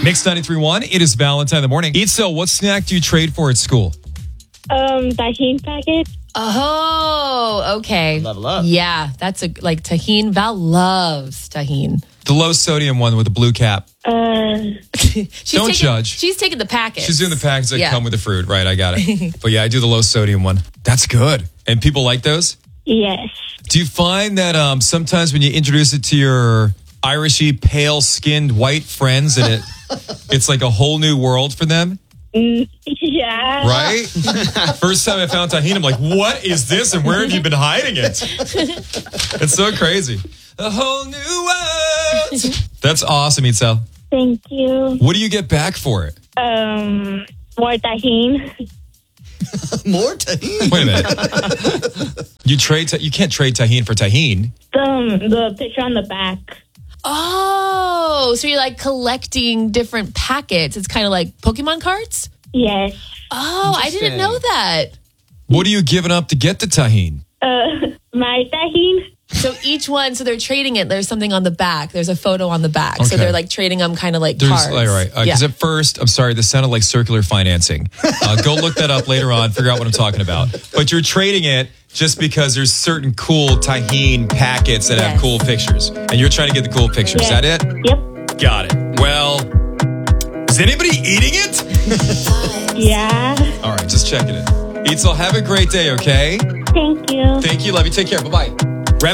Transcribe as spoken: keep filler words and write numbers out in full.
Mix ninety-three point one, it is Valentine in the morning. Itzel, what snack do you trade for at school? Um, Tajin packet. Oh, okay. Level up. Yeah, that's a like tahini. Val loves tahini. The low sodium one with the blue cap. Uh, She's Don't taking, judge. She's taking the packet. She's doing the packets that Yeah. come with the fruit. Right, I got it. But yeah, I do the low sodium one. That's good. And people like those? yes. Do you find that um, sometimes when you introduce it to your Irishy, pale-skinned white friends, and it it's like a whole new world for them? Mm, yeah. Right? First time I found tahini, I'm like, what is this and where have you been hiding it? It's so crazy. A whole new world. That's awesome, Itzel. Thank you. What do you get back for it? Um, more Tajin. More tahini. Wait a minute. You trade ta- you can't trade tahini for tahini. Um, the picture on the back. Oh, so you're like collecting different packets. It's kind of like Pokemon cards? Yes. Oh, I didn't know that. What are you giving up to get the tahini? Uh, my Tajin. So each one, so they're trading it. There's something on the back. There's a photo on the back. So Okay. they're like trading them kind of like There's, cards. all right, because Yeah. at first, I'm sorry, this sounded like circular financing. Uh, go look that up later on, figure out what I'm talking about. But you're trading it just because there's certain cool tahini packets that have Yes. cool pictures. And you're trying to get the cool pictures. Is Yeah. that it? Yep. Got it. Well, is anybody eating it? Yeah. All right, just checking it. Itzel, have a great day, okay? Thank you. Thank you. Love you. Take care. Bye-bye.